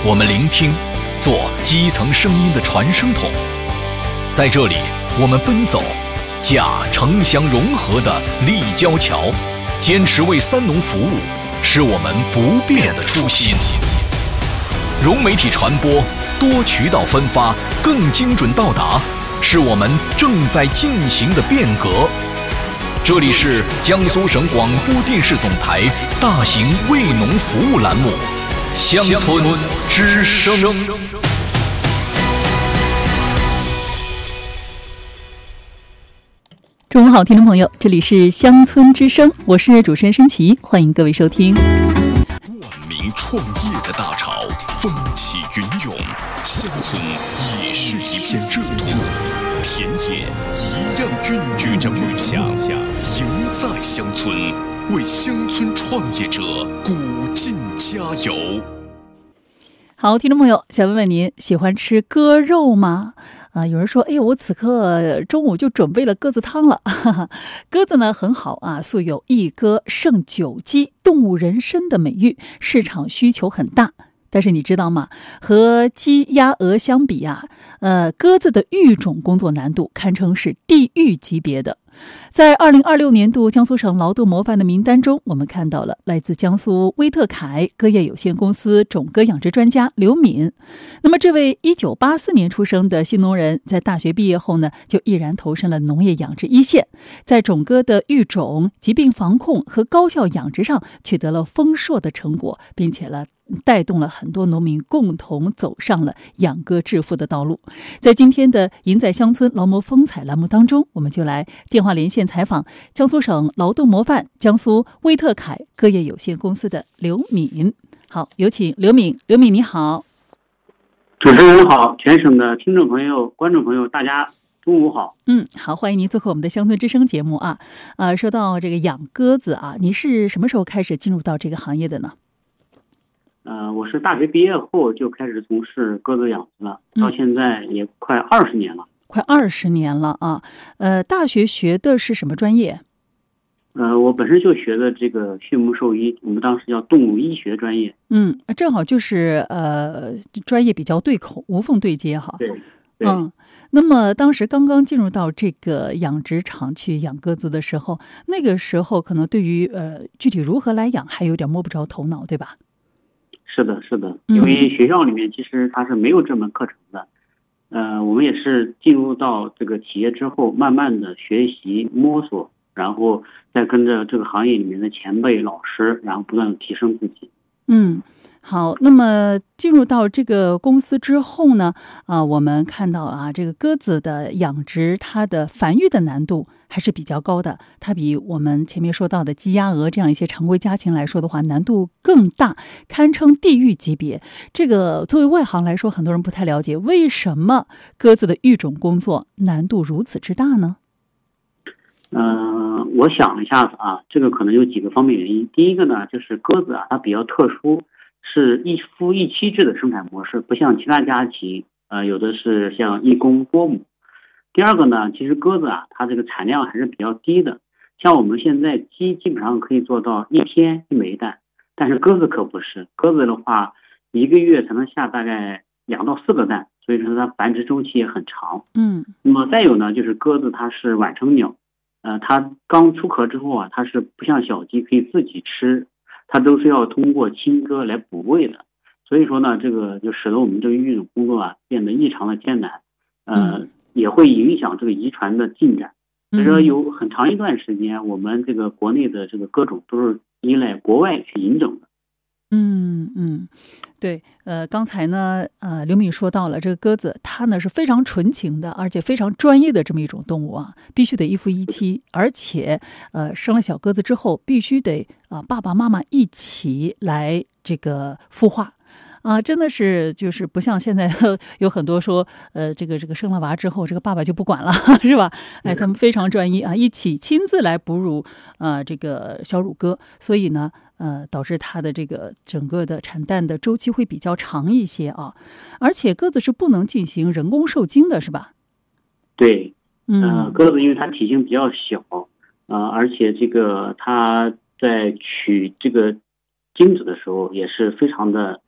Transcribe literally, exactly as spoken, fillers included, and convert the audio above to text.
我们聆听，做基层声音的传声筒。在这里，我们奔走，架城乡融合的立交桥，坚持为三农服务，是我们不变的初心。融媒体传播，多渠道分发，更精准到达，是我们正在进行的变革。这里是江苏省广播电视总台大型为农服务栏目《乡村之声》。 中午好，听众朋友，这里是乡村之声，我是主持人申奇，欢迎各位收听。 万民创业的大潮风起云涌，乡村也是一片热土，田野一样孕育着梦想，赢在乡村，为乡村创业者鼓劲加油。 好，听众朋友，想问问您喜欢吃鸽肉吗？啊，有人说，哎呦，我此刻中午就准备了鸽子汤了。哈哈，鸽子呢很好啊，素有一鸽胜九鸡、动物人参的美誉，市场需求很大。但是你知道吗？和鸡、鸭、鹅相比啊，呃，鸽子的育种工作难度堪称是地狱级别的。在二零二六年度江苏省劳动模范的名单中，我们看到了来自江苏威特凯鸽业有限公司种鸽养殖专家刘敏。那么这位一九八四年出生的新农人，在大学毕业后呢，就毅然投身了农业养殖一线，在种鸽的育种、疾病防控和高效养殖上取得了丰硕的成果，并且呢带动了很多农民共同走上了养鸽致富的道路。在今天的赢在乡村劳模风采栏目当中，我们就来电话连线采访江苏省劳动模范江苏威特凯鸽业有限公司的刘敏。好，有请刘敏。刘敏你好。 主持人好，全省的听众朋友、观众朋友，大家中午好。 嗯，好，欢迎您做客我们的乡村之声节目啊。呃，说到这个养鸽子啊，你是什么时候开始进入到这个行业的呢？ 呃，我是大学毕业后就开始从事鸽子养殖了，到现在也快二十年了。嗯、 快二十年了啊！呃，大学学的是什么专业？ 呃，我本身就学的这个畜牧兽医，我们当时叫动物医学专业。 嗯，正好就是呃，专业比较对口，无缝对接哈。 对，对嗯。那么当时刚刚进入到这个养殖场去养鸽子的时候，那个时候可能对于呃具体如何来养还有点摸不着头脑，对吧？ 是的，是的，因为学校里面其实它是没有这门课程的，呃，我们也是进入到这个企业之后，慢慢的学习摸索，然后再跟着这个行业里面的前辈老师，然后不断的提升自己。 嗯，好，那么进入到这个公司之后呢，啊、呃，我们看到啊，这个鸽子的养殖，它的繁育的难度还是比较高的，它比我们前面说到的鸡鸭鹅这样一些常规家禽来说的话，难度更大，堪称地狱级别。这个作为外行来说，很多人不太了解，为什么鸽子的育种工作难度如此之大呢？ 嗯、呃，我想了一下子啊，这个可能有几个方面原因。第一个呢，就是鸽子啊，它比较特殊，是一夫一妻制的生产模式，不像其他家禽，呃，有的是像一公多母。第二个呢，其实鸽子啊，它这个产量还是比较低的。像我们现在鸡基本上可以做到一天一枚蛋，但是鸽子可不是。鸽子的话，一个月才能下大概两到四个蛋，所以说它繁殖周期也很长。 嗯。 那么再有呢，就是鸽子它是晚成鸟，呃，它刚出壳之后啊，它是不像小鸡可以自己吃，它都是要通过亲鸽来补喂的。所以说呢，这个就使得我们这个育种工作啊变得异常的艰难，呃。嗯，也会影响这个遗传的进展。所以说有很长一段时间，我们这个国内的这个鸽种都是依赖国外去引种的。 嗯嗯，对，呃，刚才呢，呃，刘敏说到了这个鸽子，它呢是非常纯情的，而且非常专业的这么一种动物啊，必须得一夫一妻，而且呃，生了小鸽子之后，必须得啊、呃、爸爸妈妈一起来这个孵化。啊，真的是就是不像现在有很多说，呃，这个这个生了娃之后，这个爸爸就不管了，是吧？哎，他们非常专一啊，一起亲自来哺乳啊、呃，这个小乳鸽，所以呢，呃，导致它的这个整个的产蛋的周期会比较长一些啊。而且鸽子是不能进行人工受精的，是吧？ 对， 嗯、 呃，鸽子因为它体型比较小，啊、呃，而且这个它在取这个精子的时候也是非常的